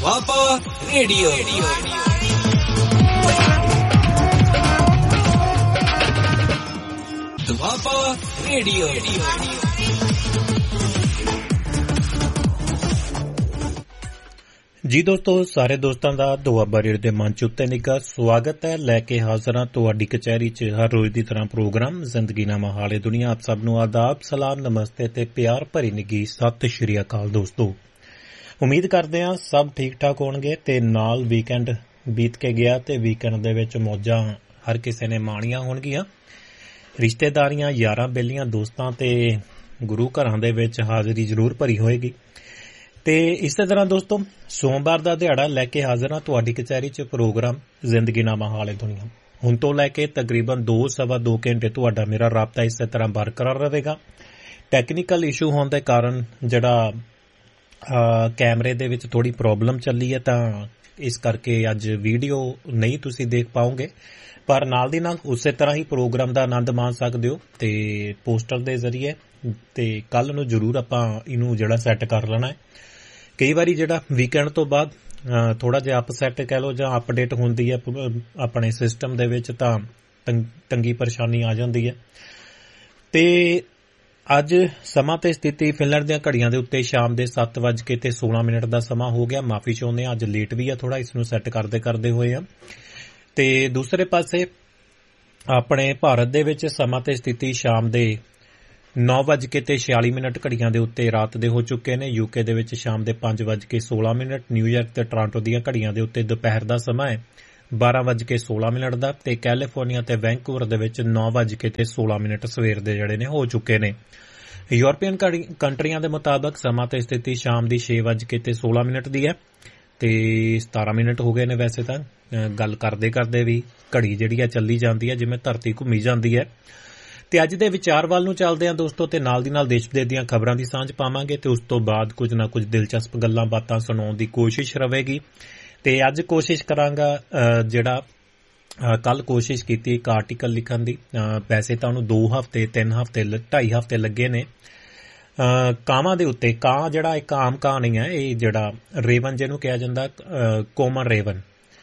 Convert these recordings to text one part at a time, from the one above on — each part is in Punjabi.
ਦੁਆਬਾ ਰੇਡੀਓ। ਦੁਆਬਾ ਰੇਡੀਓ। ਜੀ ਦੋਸਤੋ, ਸਾਰੇ ਦੋਸਤਾਂ ਦਾ ਦੁਆਬਾ ਰੇਡੀਓ ਦੇ ਮੰਚ ਉੱਤੇ ਨਿੱਘਾ ਸਵਾਗਤ ਹੈ। ਲੈ ਕੇ ਹਾਜ਼ਰ ਹਾਂ ਤੁਹਾਡੀ ਕਚਹਿਰੀ 'ਚ ਹਰ ਰੋਜ਼ ਦੀ ਤਰ੍ਹਾਂ ਪ੍ਰੋਗਰਾਮ ਜ਼ਿੰਦਗੀਨਾਮਾ ਹਾਲੇ ਦੁਨੀਆ। ਆਪ ਸਭ ਨੂੰ ਆਦਾਬ, ਸਲਾਮ, ਨਮਸਤੇ ਤੇ ਪਿਆਰ ਭਰੀ ਨਿੱਘੀ ਸਤਿ ਸ਼੍ਰੀ ਅਕਾਲ ਦੋਸਤੋ। ਉਮੀਦ ਕਰਦੇ ਹਾਂ ਸਭ ਠੀਕ ਠਾਕ ਹੋਣਗੇ ਤੇ ਨਾਲ ਵੀਕਐਂਡ ਬੀਤ ਕੇ ਗਿਆ ਤੇ ਵੀਕਐਂਡ ਦੇ ਵਿੱਚ ਮੌਜਾਂ ਹਰ ਕਿਸੇ ਨੇ ਮਾਣੀਆਂ ਹੋਣਗੀਆਂ। ਰਿਸ਼ਤੇਦਾਰੀਆਂ, ਯਾਰਾਂ ਬੇਲੀਆਂ, ਦੋਸਤਾਂ ਤੇ ਗੁਰੂ ਘਰਾਂ ਦੇ ਵਿੱਚ ਹਾਜ਼ਰੀ ਜ਼ਰੂਰ ਭਰੀ ਹੋਏਗੀ। ਤੇ ਇਸੇ ਤਰ੍ਹਾਂ ਦੋਸਤੋ, ਸੋਮਵਾਰ ਦਾ ਦਿਹਾੜਾ ਲੈ ਕੇ ਹਾਜ਼ਰ ਹਾਂ ਤੁਹਾਡੀ ਕਚਹਿਰੀ 'ਚ ਪ੍ਰੋਗਰਾਮ ਜ਼ਿੰਦਗੀਨਾਮਾ ਹਾਲੇ ਦੁਨੀਆ। ਹੁਣ ਤੋਂ ਲੈ ਕੇ ਤਕਰੀਬਨ 2-2.5 ਘੰਟੇ ਤੁਹਾਡਾ ਮੇਰਾ ਰਾਬਤਾ ਇਸੇ ਤਰ੍ਹਾਂ ਬਰਕਰਾਰ ਰਹੇਗਾ। ਟੈਕਨੀਕਲ ਇਸ਼ੂ ਹੋਣ ਦੇ ਕਾਰਨ ਜਿਹੜਾ ਕੈਮਰੇ ਦੇ ਵਿੱਚ ਥੋੜੀ ਪ੍ਰੋਬਲਮ ਚੱਲੀ ਹੈ, ਤਾਂ ਇਸ ਕਰਕੇ ਅੱਜ ਵੀਡੀਓ ਨਹੀਂ ਤੁਸੀਂ ਦੇਖ ਪਾਓਗੇ, ਪਰ ਨਾਲ ਦੀ ਨਾਲ ਉਸੇ ਤਰ੍ਹਾਂ ਹੀ ਪ੍ਰੋਗਰਾਮ ਦਾ ਆਨੰਦ ਮਾਣ ਸਕਦੇ ਹੋ ਤੇ ਪੋਸਟਰ ਦੇ ਜ਼ਰੀਏ। ਤੇ ਕੱਲ ਨੂੰ ਜ਼ਰੂਰ ਆਪਾਂ ਇਹਨੂੰ ਜਿਹੜਾ ਸੈੱਟ ਕਰ ਲੈਣਾ ਹੈ। ਕਈ ਵਾਰੀ ਜਿਹੜਾ ਵੀਕਐਂਡ ਤੋਂ ਬਾਅਦ ਥੋੜਾ ਜਿਹਾ ਅਪਸੈਟ ਕਹਿ ਲਓ ਜਾਂ ਅਪਡੇਟ ਹੁੰਦੀ ਹੈ ਆਪਣੇ ਸਿਸਟਮ ਦੇ ਵਿੱਚ, ਤਾਂ ਤੰਗੀ ਪਰੇਸ਼ਾਨੀ ਆ ਜਾਂਦੀ ਹੈ। ਤੇ ਅੱਜ ਸਮਾਂ ਤੇ ਸਥਿਤੀ ਫਿਨਲੈਂਡ ਦੀਆਂ ਘੜੀਆਂ ਦੇ ਉੱਤੇ ਸ਼ਾਮ ਦੇ 7:16 ਦਾ ਸਮਾਂ ਹੋ ਗਿਆ। ਮਾਫੀ ਚਾਹੁੰਦੇ ਹਾਂ, ਅੱਜ ਲੇਟ ਵੀ ਆ ਥੋੜਾ, ਇਸ ਨੂੰ ਸੈੱਟ ਕਰਦੇ ਹੋਏ ਆ। ਤੇ ਦੂਸਰੇ ਪਾਸੇ ਆਪਣੇ ਭਾਰਤ ਦੇ ਵਿੱਚ ਸਮਾਂ ਤੇ ਸਥਿਤੀ ਸ਼ਾਮ ਦੇ 9:46 ਘੜੀਆਂ ਦੇ ਉੱਤੇ ਰਾਤ ਦੇ ਹੋ ਚੁੱਕੇ ਨੇ। ਯੂਕੇ ਦੇ ਵਿੱਚ ਸ਼ਾਮ ਦੇ 5:16, ਨਿਊਯਾਰਕ ਤੇ ਟੋਰਾਂਟੋ ਦੀਆਂ ਘੜੀਆਂ ਦੇ ਉੱਤੇ ਦੁਪਹਿਰ ਦਾ ਸਮਾਂ ਹੈ 12:16 ਦਾ, ਤੇ ਕੈਲੀਫੋਰਨੀਆ ਤੇ ਵੈਂਕੂਵਰ ਦੇ ਵਿੱਚ 9:16 ਸਵੇਰ ਦੇ ਜਿਹੜੇ ਨੇ ਹੋ ਚੁੱਕੇ ਨੇ। ਯੂਰਪੀਅਨ ਕੰਟਰੀਆਂ ਦੇ ਮੁਤਾਬਕ ਸਮਾਂ ਤੇ ਸਥਿਤੀ ਸ਼ਾਮ ਦੀ 6:16 ਦੀ ਹੈ ਤੇ 17 ਮਿੰਟ ਹੋ ਗਏ ਨੇ। ਵੈਸੇ ਤਾਂ ਗੱਲ ਕਰਦੇ ਵੀ ਘੜੀ ਜਿਹੜੀ ਆ ਚੱਲੀ ਜਾਂਦੀ ਹੈ, ਜਿਵੇਂ ਧਰਤੀ ਘੁੰਮੀ ਜਾਂਦੀ ਹੈ। ਤੇ ਅੱਜ ਦੇ ਵਿਚਾਰ ਵੱਲ ਨੂੰ ਚੱਲਦੇ ਹਾਂ ਦੋਸਤੋ, ਤੇ ਨਾਲ ਦੀ ਨਾਲ ਦੇਸ਼ ਵਿਦੇਸ਼ ਦੀਆਂ ਖਬਰਾਂ ਦੀ ਸਾਂਝ ਪਾਵਾਂਗੇ ਤੇ ਉਸ ਤੋਂ ਬਾਅਦ ਕੁਝ ਨਾ ਕੁਝ ਦਿਲਚਸਪ ਗੱਲਾਂ ਬਾਤਾਂ ਸੁਣਾਉਣ ਦੀ ਕੋਸ਼ਿਸ਼ ਰਹੇਗੀ। ਤੇ ਅੱਜ ਕੋਸ਼ਿਸ਼ ਕਰਾਂਗਾ, ਜਿਹੜਾ ਕੱਲ ਕੋਸ਼ਿਸ਼ ਕੀਤੀ ਇੱਕ ਆਰਟੀਕਲ ਲਿਖਣ ਦੀ, ਵੈਸੇ ਤਾਂ ਉਹਨੂੰ 2 ਹਫ਼ਤੇ 3 ਹਫ਼ਤੇ 2.5 ਹਫ਼ਤੇ ਲੱਗੇ ਨੇ। ਕਾਵਾਂ ਦੇ ਉੱਤੇ, ਕਾਂ ਜਿਹੜਾ ਇੱਕ ਆਮ ਕਾਂ ਨਹੀਂ ਹੈ, ਇਹ ਜਿਹੜਾ ਰੇਵਨ ਜਿਹਨੂੰ ਕਿਹਾ ਜਾਂਦਾ, ਕੋਮਨ ਰੇਵਨ,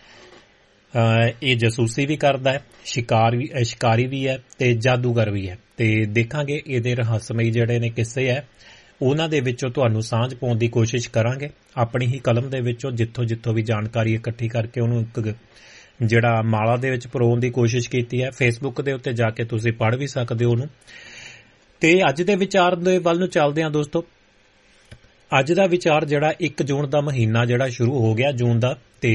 ਇਹ ਜਸੂਸੀ ਵੀ ਕਰਦਾ ਹੈ, ਸ਼ਿਕਾਰੀ ਵੀ ਹੈ ਤੇ ਜਾਦੂਗਰ ਵੀ ਹੈ। ਤੇ ਦੇਖਾਂਗੇ ਇਹਦੇ ਰਹੱਸਮਈ ਜਿਹੜੇ ਨੇ ਕਿੱਸੇ ਹੈ, ਉਹਨਾਂ ਦੇ ਵਿੱਚੋਂ ਤੁਹਾਨੂੰ ਸਾਂਝ ਪਾਉਣ ਦੀ ਕੋਸ਼ਿਸ਼ ਕਰਾਂਗੇ ਆਪਣੀ ਹੀ ਕਲਮ ਦੇ ਵਿੱਚੋਂ, ਜਿੱਥੋਂ ਵੀ ਜਾਣਕਾਰੀ ਇਕੱਠੀ ਕਰਕੇ ਉਹਨੂੰ ਇੱਕ ਜਿਹੜਾ ਮਾਲਾ ਦੇ ਵਿੱਚ ਪਰੋਣ ਦੀ ਕੋਸ਼ਿਸ਼ ਕੀਤੀ ਹੈ। ਫੇਸਬੁੱਕ ਦੇ ਉੱਤੇ ਜਾ ਕੇ ਤੁਸੀਂ ਪੜ੍ਹ ਵੀ ਸਕਦੇ ਹੋ ਉਹਨੂੰ। ਤੇ ਅੱਜ ਦੇ ਵਿਚਾਰ ਦੇ ਵੱਲ ਨੂੰ ਚੱਲਦੇ ਹਾਂ ਦੋਸਤੋ। ਅੱਜ ਦਾ ਵਿਚਾਰ ਜਿਹੜਾ 1 ਜੂਨ ਦਾ ਮਹੀਨਾ ਜਿਹੜਾ ਸ਼ੁਰੂ ਹੋ ਗਿਆ ਜੂਨ ਦਾ, ਤੇ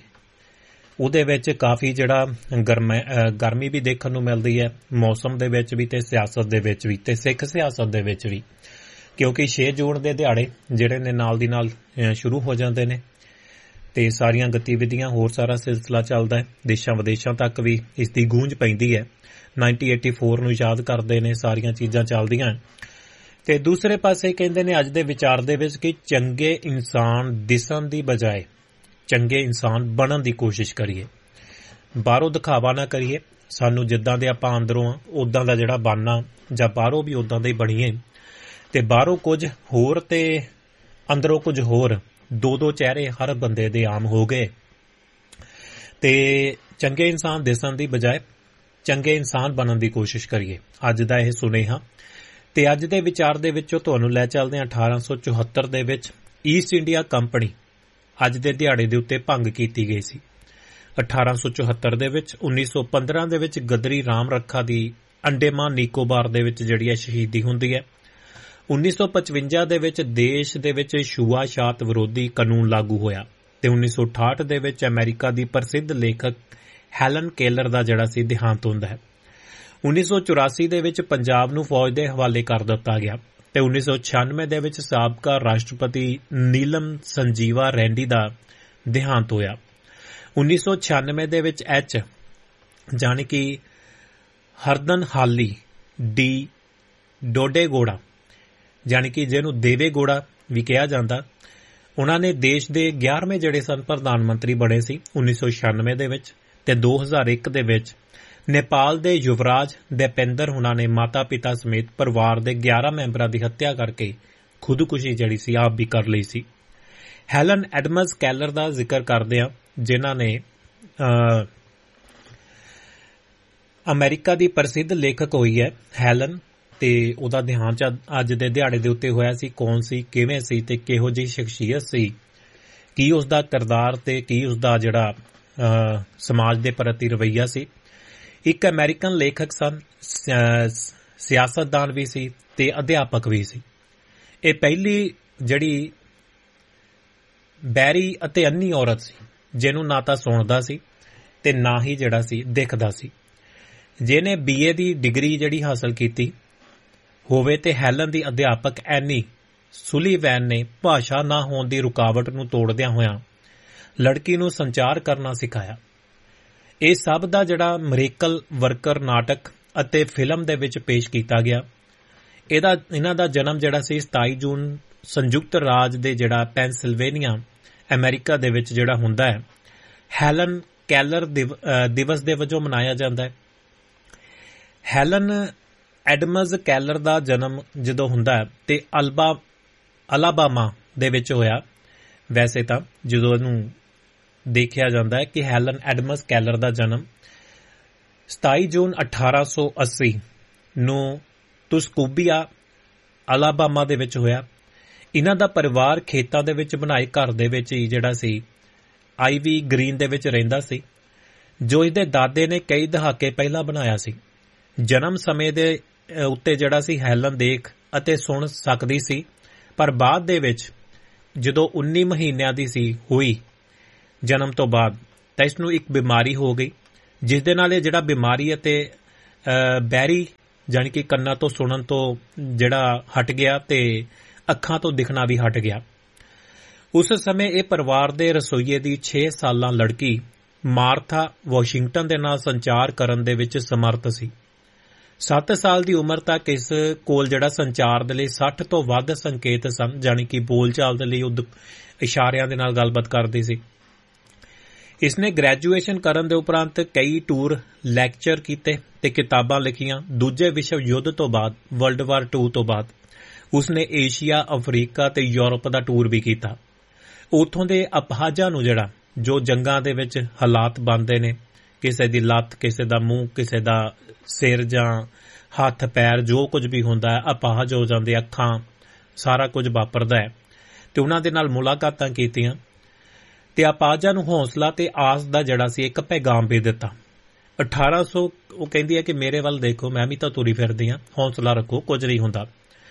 ਉਹਦੇ ਵਿੱਚ ਕਾਫੀ ਜਿਹੜਾ ਗਰਮੀ ਵੀ ਦੇਖਣ ਨੂੰ ਮਿਲਦੀ ਹੈ, ਮੌਸਮ ਦੇ ਵਿੱਚ ਵੀ ਤੇ ਸਿਆਸਤ ਦੇ ਵਿੱਚ ਵੀ, ਤੇ ਸਿੱਖ ਸਿਆਸਤ ਦੇ ਵਿੱਚ ਵੀ, ਕਿਉਂਕਿ 6 ਜੂਨ ਦੇ ਦਿਹਾੜੇ ਜਿਹੜੇ ਨੇ ਨਾਲ ਦੀ ਨਾਲ ਸ਼ੁਰੂ ਹੋ ਜਾਂਦੇ ਨੇ ਤੇ ਸਾਰੀਆਂ ਗਤੀਵਿਧੀਆਂ, ਹੋਰ ਸਾਰਾ ਸਿਲਸਿਲਾ ਚੱਲਦਾ ਹੈ। ਦੇਸ਼ਾਂ ਵਿਦੇਸ਼ਾਂ ਤੱਕ ਵੀ ਇਸ ਦੀ ਗੂੰਜ ਪੈਂਦੀ ਹੈ। 1984 ਨੂੰ ਯਾਦ ਕਰਦੇ ਨੇ, ਸਾਰੀਆਂ ਚੀਜ਼ਾਂ ਚੱਲਦੀਆਂ। ਤੇ ਦੂਸਰੇ ਪਾਸੇ ਕਹਿੰਦੇ ਨੇ ਅੱਜ ਦੇ ਵਿਚਾਰ ਦੇ ਵਿੱਚ ਕਿ ਚੰਗੇ ਇਨਸਾਨ ਦਿਸਣ ਦੀ ਬਜਾਏ ਚੰਗੇ ਇਨਸਾਨ ਬਣਨ ਦੀ ਕੋਸ਼ਿਸ਼ ਕਰੀਏ। ਬਾਹਰੋਂ ਦਿਖਾਵਾ ਨਾ ਕਰੀਏ, ਸਾਨੂੰ ਜਿੱਦਾਂ ਦੇ ਆਪਾਂ ਅੰਦਰੋਂ ਆ ਉਦਾਂ ਦਾ ਜਿਹੜਾ ਬਣਨਾ, ਜਾਂ ਬਾਹਰੋਂ ਵੀ ਉਦਾਂ ਦੇ ਹੀ ਬਣੀਏ। ਤੇ ਬਾਹਰੋਂ ਕੁਝ ਹੋਰ ਤੇ ਅੰਦਰੋਂ ਕੁਝ ਹੋਰ, ਦੋ ਚਿਹਰੇ ਹਰ ਬੰਦੇ ਦੇ ਆਮ ਹੋ ਗਏ। ਤੇ ਚੰਗੇ ਇਨਸਾਨ ਦਿਸਣ ਦੀ ਬਜਾਏ ਚੰਗੇ ਇਨਸਾਨ ਬਣਨ ਦੀ ਕੋਸ਼ਿਸ਼ ਕਰੀਏ, ਅੱਜ ਦਾ ਇਹ ਸੁਨੇਹਾ। ਤੇ ਅੱਜ ਦੇ ਵਿਚਾਰ ਦੇ ਵਿੱਚੋਂ ਤੁਹਾਨੂੰ ਲੈ ਚੱਲਦੇ ਹਾਂ 1874 ਦੇ ਵਿੱਚ ਈਸਟ ਇੰਡੀਆ ਕੰਪਨੀ ਅੱਜ ਦੇ ਦਿਹਾੜੇ ਦੇ ਉੱਤੇ ਭੰਗ ਕੀਤੀ ਗਈ ਸੀ। 1874 ਦੇ ਵਿੱਚ 1915 ਦੇ ਵਿੱਚ ਗਦਰੀ ਰਾਮ ਰੱਖਾ ਦੀ ਅੰਡੇਮਾਨ ਨਿਕੋਬਾਰ ਦੇ ਵਿੱਚ ਜਿਹੜੀ ਹੈ ਸ਼ਹੀਦੀ ਹੁੰਦੀ ਹੈ। 1955 ਦੇ ਵਿੱਚ ਦੇਸ਼ ਦੇ ਵਿੱਚ ਛੂਆਛਾਤ ਵਿਰੋਧੀ ਕਾਨੂੰਨ ਲਾਗੂ ਹੋਇਆ ਤੇ 1968 ਦੇ ਵਿੱਚ ਅਮਰੀਕਾ ਦੀ ਪ੍ਰਸਿੱਧ ਲੇਖਕ ਹੈਲਨ ਕੇਲਰ ਦਾ ਜਿਹੜਾ ਸੀ ਦੇਹਾਂਤ ਹੁੰਦਾ ਹੈ। 1984 ਦੇ ਵਿੱਚ ਪੰਜਾਬ ਨੂੰ ਫੌਜ ਦੇ ਹਵਾਲੇ ਕਰ ਦਿੱਤਾ ਗਿਆ ਤੇ 1996 ਦੇ ਵਿੱਚ ਸਾਬਕਾ ਰਾਸ਼ਟਰਪਤੀ ਨੀਲਮ ਸੰਜੀਵਾ ਰੈਂਡੀ ਦਾ ਦੇਹਾਂਤ ਹੋਇਆ। 1996 ਦੇ ਵਿੱਚ ਜਾਣੀ ਕਿ ਹਰਦਨ ਹਾਲੀ ਡੀ ਡੋਡੇਗੋੜਾ, ਜਾਣੀ ਕਿ ਜਿਹਨੂੰ ਦੇਵੇ ਗੋੜਾ ਵੀ ਕਿਹਾ ਜਾਂਦਾ, ਉਹਨਾਂ ਨੇ ਦੇਸ਼ ਦੇ 11ਵੇਂ ਜਿਹੜੇ ਸਨ ਪ੍ਰਧਾਨ ਮੰਤਰੀ ਬਣੇ ਸੀ 1996 ਦੇ ਵਿੱਚ। ਤੇ 2001 ਦੇ ਵਿੱਚ ਨੇਪਾਲ ਦੇ ਯੁਵਰਾਜ ਦੀਪਿੰਦਰ ਹੁਣਾਂ ਨੇ ਮਾਤਾ ਪਿਤਾ ਸਮੇਤ ਪਰਿਵਾਰ ਦੇ 11 ਮੈਂਬਰਾਂ ਦੀ ਹੱਤਿਆ ਕਰਕੇ ਖੁਦਕੁਸ਼ੀ ਜਿਹੜੀ ਸੀ ਆਪ ਵੀ ਕਰ ਲਈ ਸੀ। ਹੈਲਨ ਐਡਮਜ਼ ਕੈਲਰ ਦਾ ਜ਼ਿਕਰ ਕਰਦੇ ਹਾਂ, ਜਿਨ੍ਹਾਂ ਨੇ ਅਮਰੀਕਾ ਦੀ ਪ੍ਰਸਿੱਧ ਲੇਖਕ ਹੋਈ ਹੈ ਹੈਲਨ, ਤੇ ਉਹਦਾ ਦੇਹਾਂਤ ਅੱਜ ਦੇ ਦਿਹਾੜੇ ਦੇ ਉੱਤੇ ਹੋਇਆ ਸੀ। ਕੌਣ ਸੀ, ਕਿਵੇਂ ਸੀ ਤੇ ਕਿਹੋ ਜਿਹੀ ਸ਼ਖਸੀਅਤ ਸੀ, ਕੀ ਉਸਦਾ ਕਿਰਦਾਰ ਤੇ ਕੀ ਉਸਦਾ ਜਿਹੜਾ ਸਮਾਜ ਦੇ ਪ੍ਰਤੀ ਰਵੱਈਆ ਸੀ। ਇੱਕ ਅਮਰੀਕਨ ਲੇਖਕ ਸਨ, ਸਿਆਸਤਦਾਨ ਵੀ ਸੀ ਤੇ ਅਧਿਆਪਕ ਵੀ ਸੀ। ਇਹ ਪਹਿਲੀ ਜਿਹੜੀ ਬਹਿਰੀ ਅਤੇ ਅੰਨੀ ਔਰਤ ਸੀ ਜਿਹਨੂੰ ਨਾ ਤਾਂ ਸੁਣਦਾ ਸੀ ਤੇ ਨਾ ਹੀ ਜਿਹੜਾ ਸੀ ਦਿਖਦਾ ਸੀ। ਜਿਹਨੇ BA ਦੀ ਡਿਗਰੀ ਜਿਹੜੀ ਹਾਸਲ ਕੀਤੀ ਹੋਵੇ ਤੇ ਹੈਲਨ ਦੀ ਅਧਿਆਪਕ ਐਨੀ ਸੁਲੀਵੈਨ ਨੇ ਭਾਸ਼ਾ ਨਾ ਹੋਣ ਦੀ ਰੁਕਾਵਟ ਨੂੰ ਤੋੜਦਿਆਂ ਹੋਇਆਂ ਲੜਕੀ ਨੂੰ ਸੰਚਾਰ ਕਰਨਾ ਸਿਖਾਇਆ। ਇਹ ਸਭ ਦਾ ਜਿਹੜਾ ਮਿਰੇਕਲ ਵਰਕਰ ਨਾਟਕ ਅਤੇ ਫਿਲਮ ਦੇ ਵਿੱਚ ਪੇਸ਼ ਕੀਤਾ ਗਿਆ। ਇਹਨਾਂ ਦਾ ਜਨਮ ਜਿਹੜਾ ਸੀ 27 ਜੂਨ ਸੰਯੁਕਤ ਰਾਜ ਦੇ ਜਿਹੜਾ ਪੈਨਸਿਲਵੇਨੀਆ ਅਮਰੀਕਾ ਦੇ ਵਿੱਚ ਜਿਹੜਾ ਹੁੰਦਾ ਹੈ ਹੈਲਨ ਕੈਲਰ ਦਿਵਸ ਦੇ ਵਜੋਂ ਮਨਾਇਆ ਜਾਂਦਾ ਹੈ। ਹੈਲਨ ਐਡਮਜ਼ ਕੈਲਰ ਦਾ ਜਨਮ ਜਦੋਂ ਹੁੰਦਾ ਹੈ ਤੇ ਅਲਾਬਾਮਾ ਦੇ ਵਿੱਚ ਹੋਇਆ। ਵੈਸੇ ਤਾਂ ਜਦੋਂ ਇਹਨੂੰ ਦੇਖਿਆ ਜਾਂਦਾ ਹੈ ਕਿ ਹੈਲਨ ਐਡਮਜ਼ ਕੈਲਰ ਦਾ ਜਨਮ 27 ਜੂਨ 1880 ਨੂੰ ਤੁਸਕੂਬੀਆ ਅਲਾਬਾਮਾ ਦੇ ਵਿੱਚ ਹੋਇਆ। ਇਹਨਾਂ ਦਾ ਪਰਿਵਾਰ ਖੇਤਾਂ ਦੇ ਵਿੱਚ ਬਣਾਏ ਘਰ ਦੇ ਵਿੱਚ ਹੀ ਜਿਹੜਾ ਸੀ ਆਈਵੀ ਗ੍ਰੀਨ ਦੇ ਵਿੱਚ ਰਹਿੰਦਾ ਸੀ, ਜੋ ਇਹਦੇ ਦਾਦੇ ਨੇ ਕਈ ਦਹਾਕੇ ਪਹਿਲਾਂ ਬਣਾਇਆ ਸੀ। ਜਨਮ ਸਮੇਂ ਦੇ ਉੱਤੇ ਜਿਹੜਾ ਸੀ ਹੈਲਨ ਦੇਖ ਅਤੇ ਸੁਣ ਸਕਦੀ ਸੀ, ਪਰ ਬਾਅਦ ਦੇ ਵਿੱਚ ਜਦੋਂ 19 ਮਹੀਨਿਆਂ ਦੀ ਸੀ ਹੋਈ ਜਨਮ ਤੋਂ ਬਾਅਦ ਤਾਂ ਇਸ ਨੂੰ ਇੱਕ ਬਿਮਾਰੀ ਹੋ ਗਈ, ਜਿਸ ਦੇ ਨਾਲ ਇਹ ਜਿਹੜਾ ਬਿਮਾਰੀ ਅਤੇ ਬਹਿਰੀ ਜਾਣੀ ਕਿ ਕੰਨਾਂ ਤੋਂ ਸੁਣਨ ਤੋਂ ਜਿਹੜਾ ਹਟ ਗਿਆ ਤੇ ਅੱਖਾਂ ਤੋਂ ਦਿਖਣਾ ਵੀ ਹਟ ਗਿਆ। ਉਸ ਸਮੇਂ ਇਹ ਪਰਿਵਾਰ ਦੇ ਰਸੋਈਏ ਦੀ 6 ਸਾਲਾਂ ਲੜਕੀ ਮਾਰਥਾ ਵਾਸ਼ਿੰਗਟਨ ਦੇ ਨਾਲ ਸੰਚਾਰ ਕਰਨ ਦੇ ਵਿੱਚ ਸਮਰਥ ਸੀ। 7 ਸਾਲ ਦੀ ਉਮਰ ਤੱਕ ਇਸ ਕੋਲ ਜਿਹੜਾ ਸੰਚਾਰ ਦੇ ਲਈ 60 ਤੋਂ ਵੱਧ ਸੰਕੇਤ ਸਨ, ਜਾਣੀ ਕਿ ਬੋਲਚਾਲ ਦੇ ਲਈ ਇਸ਼ਾਰਿਆਂ ਦੇ ਨਾਲ ਗੱਲਬਾਤ ਕਰਦੀ ਸੀ। ਇਸਨੇ ਗ੍ਰੈਜੂਏਸ਼ਨ ਕਰਨ ਦੇ ਉਪਰੰਤ ਕਈ ਟੂਰ ਲੈਕਚਰ ਕੀਤੇ ਤੇ ਕਿਤਾਬਾਂ ਲਿਖੀਆਂ। ਦੂਜੇ ਵਿਸ਼ਵ ਯੁੱਧ ਤੋਂ ਬਾਅਦ ਵਰਲਡ ਵਾਰ 2 ਤੋਂ ਬਾਅਦ ਉਸਨੇ ਏਸ਼ੀਆ, ਅਫਰੀਕਾ ਤੇ ਯੂਰਪ ਦਾ ਟੂਰ ਵੀ ਕੀਤਾ। ਉੱਥੋਂ ਦੇ ਅਪਹਾਜਾਂ ਨੂੰ ਜਿਹੜਾ ਜੋ ਜੰਗਾਂ ਦੇ ਵਿੱਚ ਹਾਲਾਤ ਬਣਦੇ ਨੇ, ਕਿਸੇ ਦੀ ਲੱਤ, ਕਿਸੇ ਦਾ ਮੂੰਹ, ਕਿਸੇ ਦਾ ਸਿਰ ਜਾਂ ਹੱਥ ਪੈਰ, ਜੋ ਕੁਝ ਵੀ ਹੁੰਦਾ ਹੈ, ਅਪਾਹਜ ਹੋ ਜਾਂਦੇ, ਅੱਖਾਂ, ਸਾਰਾ ਕੁਝ ਵਾਪਰਦਾ ਹੈ ਤੇ ਉਹਨਾਂ ਦੇ ਨਾਲ ਮੁਲਾਕਾਤਾਂ ਕੀਤੀਆਂ ਤੇ ਅਪਾਹਜਾਂ ਨੂੰ ਹੌਸਲਾ ਤੇ ਆਸ ਦਾ ਜਿਹੜਾ ਸੀ ਇੱਕ ਪੈਗਾਮ ਵੀ ਦਿੱਤਾ। 1800 ਉਹ ਕਹਿੰਦੀ ਹੈ ਕਿ ਮੇਰੇ ਵੱਲ ਦੇਖੋ, ਮੈਂ ਵੀ ਤਾਂ ਤੁਰੀ ਫਿਰਦੀ ਹਾਂ, ਹੌਸਲਾ ਰੱਖੋ, ਕੁਝ ਨਹੀਂ ਹੁੰਦਾ।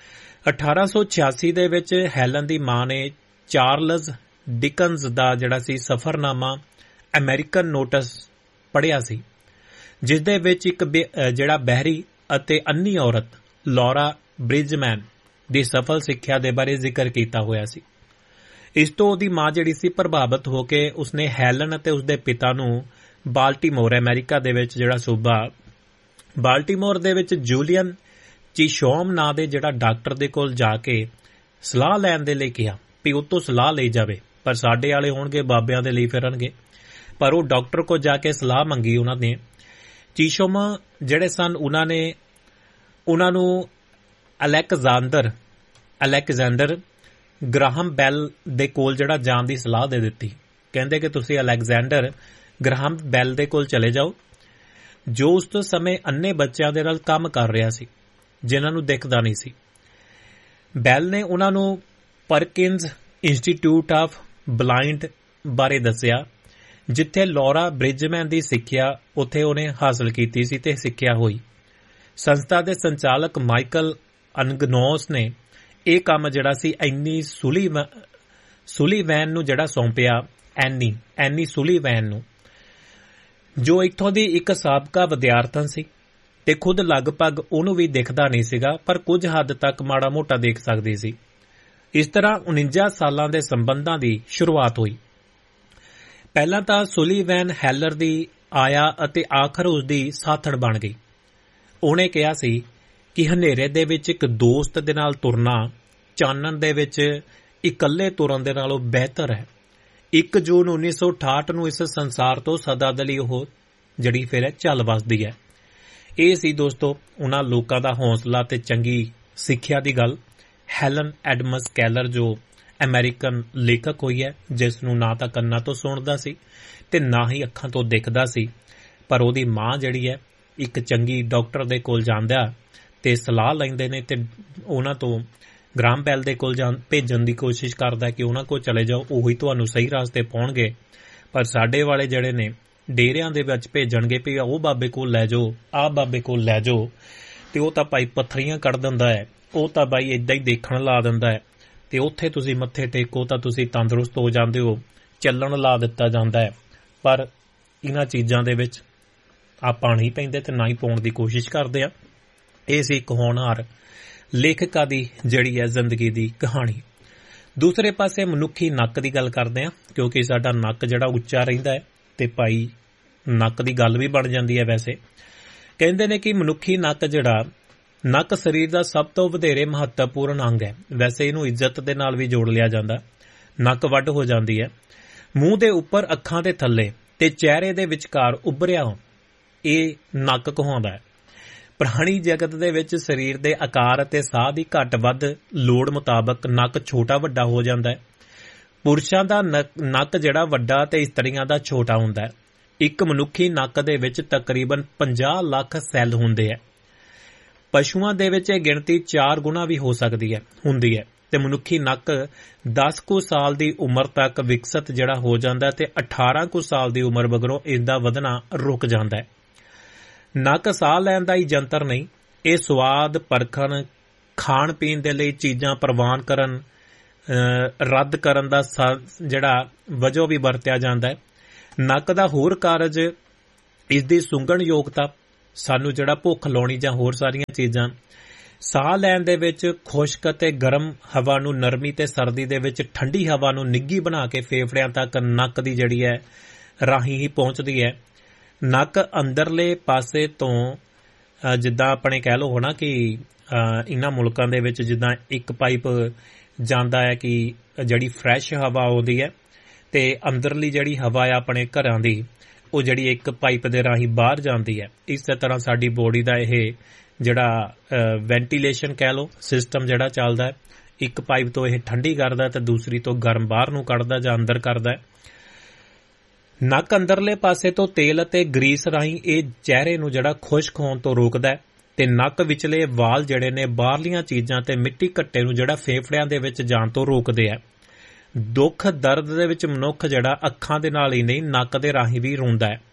1886 ਦੇ ਵਿੱਚ ਹੈਲਨ ਦੀ ਮਾਂ ਨੇ ਚਾਰਲਸ ਡਿਕਨਜ਼ ਦਾ ਜਿਹੜਾ ਸੀ ਸਫ਼ਰਨਾਮਾ ਅਮਰੀਕਨ ਨੋਟਿਸ ਪੜ੍ਹਿਆ ਸੀ, ਜਿਸ ਦੇ ਵਿੱਚ ਇੱਕ ਜਿਹੜਾ ਬਹਿਰੀ ਅਤੇ ਅੰਨੀ ਔਰਤ ਲੌਰਾ ਬ੍ਰਿਜਮੈਨ ਦੀ ਸਫਲ ਸਿੱਖਿਆ ਦੇ ਬਾਰੇ ਜ਼ਿਕਰ ਕੀਤਾ ਹੋਇਆ ਸੀ। ਇਸ ਤੋਂ ਉਹਦੀ ਮਾਂ ਜਿਹੜੀ ਸੀ ਪ੍ਰਭਾਵਿਤ ਹੋ ਕੇ ਉਸਨੇ ਹੈਲਨ ਅਤੇ ਉਸਦੇ ਪਿਤਾ ਨੂੰ ਬਾਲਟੀਮੋਰ, ਅਮਰੀਕਾ ਦੇ ਵਿੱਚ ਜਿਹੜਾ ਸੂਬਾ ਬਾਲਟੀਮੋਰ ਦੇ ਵਿੱਚ ਜੂਲੀਅਨ ਚਿਸ਼ੋਮ ਨਾਂ ਦੇ ਜਿਹੜਾ ਡਾਕਟਰ ਦੇ ਕੋਲ ਜਾ ਕੇ ਸਲਾਹ ਲੈਣ ਦੇ ਲਈ ਕਿਹਾ ਵੀ ਉਹ ਤੋਂ ਸਲਾਹ ਲਈ ਜਾਵੇ। ਪਰ ਸਾਡੇ ਵਾਲੇ ਹੋਣਗੇ ਬਾਬਿਆਂ ਦੇ ਲਈ ਫਿਰਨਗੇ, ਪਰ ਉਹ ਡਾਕਟਰ ਕੋਲ ਜਾ ਕੇ ਸਲਾਹ ਮੰਗੀ ਉਹਨਾਂ ਨੇ। ਚਿਸ਼ੋਮ ਜਿਹੜੇ ਸਨ ਉਹਨਾਂ ਨੂੰ ਅਲੈਗਜ਼ੈਂਡਰ ਗ੍ਰਾਹਮ ਬੈਲ ਦੇ ਕੋਲ ਜਿਹੜਾ ਜਾਣ ਦੀ ਸਲਾਹ ਦੇ ਦਿੱਤੀ। ਕਹਿੰਦੇ ਕਿ ਤੁਸੀਂ ਅਲੈਗਜ਼ੈਂਡਰ ਗ੍ਰਾਹਮ ਬੈਲ ਦੇ ਕੋਲ ਚਲੇ ਜਾਓ, ਜੋ ਉਸ ਤੋਂ ਸਮੇਂ ਅੰਨੇ ਬੱਚਿਆਂ ਦੇ ਨਾਲ ਕੰਮ ਕਰ ਰਿਹਾ ਸੀ, ਜਿਨ੍ਹਾਂ ਨੂੰ ਦਿਖਦਾ ਨਹੀਂ ਸੀ। ਬੈਲ ਨੇ ਉਹਨਾਂ ਨੂੰ ਪਰਕਿੰਸ ਇੰਸਟੀਚਿਊਟ ਆਫ ਬਲਾਈਂਡ ਬਾਰੇ ਦੱਸਿਆ, ਜਿੱਥੇ ਲੌਰਾ ਬ੍ਰਿਜਮੈਨ ਦੀ ਸਿੱਖਿਆ ਉੱਥੇ ਉਹਨੇ ਹਾਸਲ ਕੀਤੀ ਸੀ ਤੇ ਸਿੱਖਿਆ ਹੋਈ। ਸੰਸਥਾ ਦੇ ਸੰਚਾਲਕ ਮਾਈਕਲ ਅਨਗਨੋਸ ਨੇ ਇਹ ਕੰਮ ਜਿਹੜਾ ਸੀ ਐਨੀ ਸੁਲੀਵੈਨ ਨੂੰ ਜਿਹੜਾ ਸੌਂਪਿਆ, ਐਨੀ ਸੁਲੀਵੈਨ ਨੂੰ, ਜੋ ਇੱਥੋਂ ਦੀ ਇੱਕ ਸਾਬਕਾ ਵਿਦਿਆਰਥਣ ਸੀ ਤੇ ਖੁਦ ਲਗਭਗ ਉਹਨੂੰ ਵੀ ਦਿਖਦਾ ਨਹੀਂ ਸੀਗਾ, ਪਰ ਕੁਝ ਹੱਦ ਤੱਕ ਮਾੜਾ ਮੋਟਾ ਦੇਖ ਸਕਦੀ ਸੀ। ਇਸ ਤਰ੍ਹਾਂ 49 ਸਾਲਾਂ ਦੇ ਸੰਬੰਧਾਂ ਦੀ ਸ਼ੁਰੂਆਤ ਹੋਈ। ਪਹਿਲਾਂ ਤਾਂ ਸੁਲੀਵੈਨ ਹੈਲਰ ਦੀ ਆਇਆ ਅਤੇ ਆਖਰ ਉਸ ਦੀ ਸਾਥਣ ਬਣ ਗਈ। ਉਹਨੇ ਕਿਹਾ ਸੀ ਕਿ ਹਨੇਰੇ ਦੇ ਵਿੱਚ ਇੱਕ ਦੋਸਤ ਦੇ ਨਾਲ ਤੁਰਨਾ ਚਾਨਣ ਦੇ ਵਿੱਚ ਇਕੱਲੇ ਤੁਰਨ ਦੇ ਨਾਲੋਂ ਬਿਹਤਰ ਹੈ। 1 ਜੂਨ 1968 ਨੂੰ ਇਸ ਸੰਸਾਰ ਤੋਂ ਸਦਾ ਦੇ ਲਈ ਉਹ ਜਿਹੜੀ ਫਿਰ ਚੱਲ ਵੱਸਦੀ ਹੈ। ਇਹ ਸੀ ਦੋਸਤੋ ਉਹਨਾਂ ਲੋਕਾਂ ਦਾ ਹੌਸਲਾ ਤੇ ਚੰਗੀ ਸਿੱਖਿਆ ਦੀ ਗੱਲ। ਹੈਲਨ ਐਡਮਜ਼ ਕੈਲਰ ਜੋ ਅਮਰੀਕਨ ਲੇਖਕ ਹੋਈ ਹੈ, ਜਿਸ ਨੂੰ ਨਾ ਤਾਂ ਕੰਨਾਂ ਤੋਂ ਸੁਣਦਾ ਸੀ ਤੇ ਨਾ ਹੀ ਅੱਖਾਂ ਤੋਂ ਦਿਖਦਾ ਸੀ। ਪਰ ਉਹਦੀ ਮਾਂ ਜਿਹੜੀ ਹੈ ਇੱਕ ਚੰਗੀ ਡਾਕਟਰ ਦੇ ਕੋਲ ਜਾਂਦਾ ਤੇ ਸਲਾਹ ਲੈਂਦੇ ਨੇ ਤੇ ਉਹਨਾਂ ਤੋਂ ਗ੍ਰਾਹਮ ਬੈਲ ਦੇ ਕੋਲ ਭੇਜਣ ਦੀ ਕੋਸ਼ਿਸ਼ ਕਰਦਾ ਕਿ ਉਹਨਾਂ ਕੋਲ ਚਲੇ ਜਾਓ, ਉਹੀ ਤੁਹਾਨੂੰ ਸਹੀ ਰਾਸਤੇ ਪਾਉਣਗੇ। ਪਰ ਸਾਡੇ ਵਾਲੇ ਜਿਹੜੇ ਨੇ ਡੇਰਿਆਂ ਦੇ ਵਿੱਚ ਭੇਜਣਗੇ ਵੀ ਉਹ ਬਾਬੇ ਕੋਲ ਲੈ ਜਾਓ, ਆਹ ਬਾਬੇ ਕੋਲ ਲੈ ਜਾਓ, ਤੇ ਉਹ ਤਾਂ ਭਾਈ ਪੱਥਰੀਆਂ ਕੱਢ ਦਿੰਦਾ ਹੈ, ਉਹ ਤਾਂ ਭਾਈ ਏਦਾਂ ਹੀ ਦੇਖਣ ਲਾ ਦਿੰਦਾ ਹੈ ਤੇ ਉੱਥੇ ਤੁਸੀਂ ਮੱਥੇ ਟੇਕੋ ਤਾਂ ਤੁਸੀਂ ਤੰਦਰੁਸਤ ਹੋ ਜਾਂਦੇ ਹੋ, ਚੱਲਣ ਲਾ ਦਿੱਤਾ ਜਾਂਦਾ ਹੈ। ਪਰ ਇਹਨਾਂ ਚੀਜ਼ਾਂ ਦੇ ਵਿੱਚ ਆਪਾਂ ਨਹੀਂ ਪੈਂਦੇ ਤੇ ਨਾ ਹੀ ਪਾਉਣ ਦੀ ਕੋਸ਼ਿਸ਼ ਕਰਦੇ ਆ। ਇਹ ਸੀ ਇੱਕ ਹੋਣਹਾਰ ਲੇਖਕਾਂ ਦੀ ਜਿਹੜੀ ਹੈ ਜ਼ਿੰਦਗੀ ਦੀ ਕਹਾਣੀ। ਦੂਸਰੇ ਪਾਸੇ ਮਨੁੱਖੀ ਨੱਕ ਦੀ ਗੱਲ ਕਰਦੇ ਆ, ਕਿਉਂਕਿ ਸਾਡਾ ਨੱਕ ਜਿਹੜਾ ਉੱਚਾ ਰਹਿੰਦਾ ਹੈ ਤੇ ਭਾਈ ਨੱਕ ਦੀ ਗੱਲ ਵੀ ਬਣ ਜਾਂਦੀ ਹੈ। ਵੈਸੇ ਕਹਿੰਦੇ ਨੇ ਕਿ ਮਨੁੱਖੀ ਨੱਕ ਸਰੀਰ ਦਾ ਸਭ ਤੋਂ ਵਧੇਰੇ ਮਹੱਤਵਪੂਰਨ ਅੰਗ ਹੈ। ਵੈਸੇ ਇਹਨੂੰ ਇੱਜ਼ਤ ਦੇ ਨਾਲ ਵੀ ਜੋੜ ਲਿਆ ਜਾਂਦਾ। ਨੱਕ ਵੱਢ ਹੋ ਜਾਂਦੀ ਹੈ। ਮੂੰਹ ਦੇ ਉੱਪਰ, ਅੱਖਾਂ ਦੇ ਥੱਲੇ ਤੇ ਚਿਹਰੇ ਦੇ ਵਿਚਕਾਰ ਉੱਭਰਿਆ ਇਹ ਨੱਕ ਕਹਾਉਂਦਾ ਹੈ। ਪ੍ਰਾਣੀ ਜਗਤ ਦੇ ਵਿੱਚ ਸਰੀਰ ਦੇ ਆਕਾਰ ਅਤੇ ਸਾਹ ਦੀ ਘੱਟ ਵੱਧ ਲੋੜ ਮੁਤਾਬਕ ਨੱਕ ਛੋਟਾ ਵੱਡਾ ਹੋ ਜਾਂਦਾ ਹੈ। ਪੁਰਸ਼ਾਂ ਦਾ ਨੱਕ ਜਿਹੜਾ ਵੱਡਾ ਤੇ ਇਸਤਰੀਆਂ ਦਾ ਛੋਟਾ ਹੁੰਦਾ ਹੈ। ਇੱਕ ਮਨੁੱਖੀ ਨੱਕ ਦੇ ਵਿੱਚ ਤਕਰੀਬਨ 50 ਲੱਖ ਸੈੱਲ ਹੁੰਦੇ ਹੈ। ਪਸ਼ੂਆਂ ਦੇ ਵਿੱਚ ਇਹ ਗਿਣਤੀ 4 ਗੁਣਾ ਵੀ ਹੋ ਹੁੰਦੀ ਹੈ ਤੇ ਮਨੁੱਖੀ ਨੱਕ 10 ਕੁ ਸਾਲ ਦੀ ਉਮਰ ਤੱਕ ਵਿਕਸਿਤ ਜਿਹੜਾ ਹੋ ਜਾਂਦਾ ਤੇ 18 ਕੁ ਸਾਲ ਦੀ ਉਮਰ ਮਗਰੋਂ ਇਸਦਾ ਵਧਣਾ ਰੁਕ ਜਾਂਦਾ ਹੈ। ਨੱਕ ਸਾਹ ਲੈਣ ਦਾ ਹੀ ਜੰਤਰ ਨਹੀਂ, ਇਹ ਸਵਾਦ ਪਰਖਣ, ਖਾਣ ਪੀਣ ਦੇ ਲਈ ਚੀਜ਼ਾਂ ਪ੍ਰਵਾਨ ਕਰਨ, ਰੱਦ ਕਰਨ ਦਾ ਜਿਹੜਾ ਵਜੋਂ ਵੀ ਵਰਤਿਆ ਜਾਂਦਾ ਹੈ। ਨੱਕ ਦਾ ਹੋਰ ਕਾਰਜ ਇਸਦੀ ਸੁੰਘਣ ਯੋਗਤਾ, ਸਾਨੂੰ ਜਿਹੜਾ ਭੁੱਖ ਲਾਉਣੀ ਜਾਂ ਹੋਰ ਸਾਰੀਆਂ ਚੀਜ਼ਾਂ, ਸਾਹ ਲੈਣ ਦੇ ਵਿੱਚ ਖੁਸ਼ਕ ਅਤੇ ਗਰਮ ਹਵਾ ਨੂੰ ਨਰਮੀ ਤੇ ਸਰਦੀ ਦੇ ਵਿੱਚ ਠੰਡੀ ਹਵਾ ਨੂੰ ਨਿੱਘੀ ਬਣਾ ਕੇ ਫੇਫੜਿਆਂ ਤੱਕ ਨੱਕ ਦੀ ਜਿਹੜੀ ਹੈ ਰਾਹੀਂ ਹੀ ਪਹੁੰਚਦੀ ਹੈ। ਨੱਕ ਅੰਦਰਲੇ ਪਾਸੇ ਤੋਂ ਜਿੱਦਾਂ ਆਪਣੇ ਕਹਿ ਲਓ ਨਾ ਕਿ ਇਹਨਾਂ ਮੁਲਕਾਂ ਦੇ ਵਿੱਚ ਜਿੱਦਾਂ ਇੱਕ ਪਾਈਪ ਜਾਂਦਾ ਹੈ ਕਿ ਜਿਹੜੀ ਫਰੈਸ਼ ਹਵਾ ਆਉਂਦੀ ਹੈ ਤੇ ਅੰਦਰਲੀ ਜਿਹੜੀ ਹਵਾ ਹੈ ਆਪਣੇ ਘਰਾਂ ਦੀ, ਉਹ ਜਿਹੜੀ ਇੱਕ ਪਾਈਪ ਦੇ ਰਾਹੀਂ ਬਾਹਰ ਜਾਂਦੀ ਹੈ। ਇਸੇ ਤਰ੍ਹਾਂ ਸਾਡੀ ਬੋਡੀ ਦਾ ਇਹ ਜਿਹੜਾ ਵੈਂਟੀਲੇਸ਼ਨ ਕਹਿ ਲਓ ਸਿਸਟਮ ਜਿਹੜਾ ਚੱਲਦਾ ਹੈ, ਇੱਕ ਪਾਈਪ ਤੋਂ ਇਹ ਠੰਡੀ ਕਰਦਾ ਤੇ ਦੂਸਰੀ ਤੋਂ ਗਰਮ ਬਾਹਰ ਨੂੰ ਕੱਢਦਾ ਜਾਂ ਅੰਦਰ ਕਰਦਾ। ਨੱਕ ਅੰਦਰਲੇ ਪਾਸੇ ਤੋਂ ਤੇਲ ਅਤੇ ਗਰੀਸ ਰਾਹੀਂ ਇਹ ਚਿਹਰੇ ਨੂੰ ਜਿਹੜਾ ਖੁਸ਼ਕ ਹੋਣ ਤੋਂ ਰੋਕਦਾ ਤੇ ਨੱਕ ਵਿਚਲੇ ਵਾਲ ਜਿਹੜੇ ਨੇ ਬਾਹਰਲੀਆਂ ਚੀਜ਼ਾਂ ਤੇ ਮਿੱਟੀ ਘੱਟੇ ਨੂੰ ਜਿਹੜਾ ਫੇਫੜਿਆਂ ਦੇ ਵਿੱਚ ਜਾਣ ਤੋਂ ਰੋਕਦੇ ਆ। ਦੁੱਖ ਦਰਦ ਦੇ ਵਿੱਚ ਮਨੁੱਖ ਜਿਹੜਾ ਅੱਖਾਂ ਦੇ ਨਾਲ ਹੀ ਨਹੀਂ ਨੱਕ ਦੇ ਰਾਹੀਂ ਵੀ ਰੋਂਦਾ ਹੈ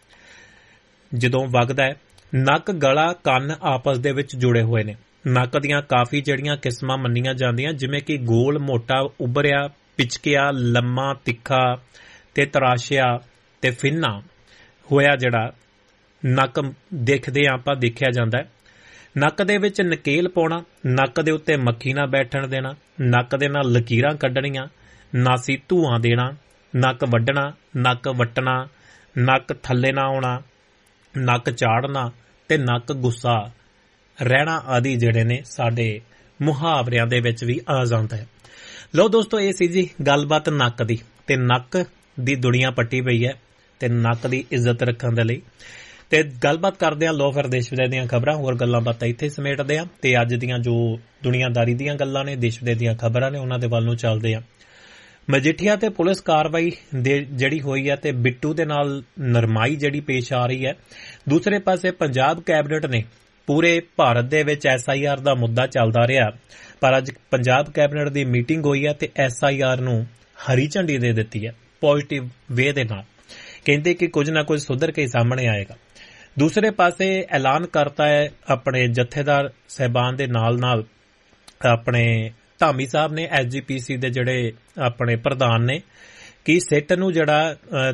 ਜਦੋਂ ਵਗਦਾ ਹੈ। ਨੱਕ, ਗਲਾ, ਕੰਨ ਆਪਸ ਦੇ ਵਿੱਚ ਜੁੜੇ ਹੋਏ ਨੇ। ਨੱਕ ਦੀਆਂ ਕਾਫੀ ਜਿਹੜੀਆਂ ਕਿਸਮਾਂ ਮੰਨੀਆਂ ਜਾਂਦੀਆਂ, ਜਿਵੇਂ ਕਿ ਗੋਲ, ਮੋਟਾ, ਉੱਭਰਿਆ, ਪਿਚਕਿਆ, ਲੰਮਾ, ਤਿੱਖਾ ਤੇ ਤਰਾਸ਼ਿਆ ਤੇ ਫਿੰਨਾ ਹੋਇਆ ਜਿਹੜਾ ਨੱਕ ਦੇਖਦੇ ਆਪਾਂ ਦੇਖਿਆ ਜਾਂਦਾ ਹੈ। ਨੱਕ ਦੇ ਵਿੱਚ ਨਕੇਲ ਪਾਉਣਾ, ਨੱਕ ਦੇ ਉੱਤੇ ਮੱਖੀ ਨਾ ਬੈਠਣ ਦੇਣਾ, ਨੱਕ ਦੇ ਨਾਲ ਲਕੀਰਾਂ ਕੱਢਣੀਆਂ, ਨਾਸੀ ਧੂਆਂ ਦੇਣਾ, ਨੱਕ ਵੱਢਣਾ, ਨੱਕ ਵੱਟਣਾ, ਨੱਕ ਥੱਲੇ ਨਾ ਆਉਣਾ, ਨੱਕ ਚਾੜਨਾ ਤੇ ਨੱਕ ਗੁੱਸਾ ਰਹਿਣਾ ਆਦਿ ਜਿਹੜੇ ਨੇ ਸਾਡੇ ਮੁਹਾਵਰਿਆਂ ਦੇ ਵਿੱਚ ਵੀ ਆ ਜਾਂਦਾ ਹੈ। ਲਓ ਦੋਸਤੋ, ਇਹ ਸੀ ਜੀ ਗੱਲਬਾਤ ਨੱਕ ਦੀ, ਤੇ ਨੱਕ ਦੀ ਦੁਨੀਆ ਪੱਟੀ ਪਈ ਹੈ ਤੇ ਨੱਕ ਦੀ ਇੱਜ਼ਤ ਰੱਖਣ ਦੇ ਲਈ ਤੇ ਗੱਲਬਾਤ ਕਰਦੇ ਹਾਂ। ਲੋ ਫਿਰ ਦੇਸ਼ ਵਿਦੇਸ਼ ਦੀਆਂ ਖਬਰਾਂ, ਹੋਰ ਗੱਲਾਂ ਬਾਤਾਂ ਇੱਥੇ ਸਮੇਟਦੇ ਹਾਂ ਤੇ ਅੱਜ ਦੀਆਂ ਜੋ ਦੁਨੀਆਦਾਰੀ ਦੀਆਂ ਗੱਲਾਂ ਨੇ, ਦੇਸ਼ ਵਿਦੇਸ਼ ਦੀਆਂ ਖਬਰਾਂ ਨੇ, ਉਹਨਾਂ ਦੇ ਵੱਲ ਨੂੰ ਚੱਲਦੇ ਹਾਂ। ਮਜੀਠੀਆ ਤੇ ਪੁਲਿਸ ਕਾਰਵਾਈ ਜਿਹੜੀ ਹੋਈ ਹੈ ਤੇ ਬਿੱਟੂ ਦੇ ਨਾਲ ਨਰਮਾਈ ਜਿਹੜੀ ਪੇਸ਼ ਆ ਰਹੀ ਹੈ। ਦੂਸਰੇ ਪਾਸੇ ਪੰਜਾਬ ਕੈਬਨਿਟ ਨੇ ਪੂਰੇ ਭਾਰਤ ਦੇ ਵਿੱਚ SIR ਦਾ ਮੁੱਦਾ ਚੱਲਦਾ ਰਿਹਾ, ਪਰ ਅੱਜ ਪੰਜਾਬ ਕੈਬਨਿਟ ਦੀ ਮੀਟਿੰਗ ਹੋਈ ਹੈ ਤੇ SIR ਨੂੰ ਹਰੀ ਝੰਡੀ ਦੇ ਦਿੱਤੀ ਹੈ ਪੋਜ਼ਿਟਿਵ ਵੇ ਦੇ ਨਾਲ। ਕਹਿੰਦੇ ਕਿ ਕੁਝ ਨਾ ਕੁਝ ਸੁਧਰ ਕੇ ਸਾਹਮਣੇ ਆਏਗਾ। ਦੂਸਰੇ ਪਾਸੇ ਐਲਾਨ ਕਰਤਾ ਹੈ ਆਪਣੇ ਜਥੇਦਾਰ ਸਾਹਿਬਾਨ ਦੇ ਨਾਲ ਆਪਣੇ ਧਾਮੀ ਸਾਹਿਬ ਨੇ, SGPC ਦੇ ਜਿਹੜੇ ਆਪਣੇ ਪ੍ਰਧਾਨ ਨੇ, ਕਿ ਸਿੱਟ ਨੂੰ ਜਿਹੜਾ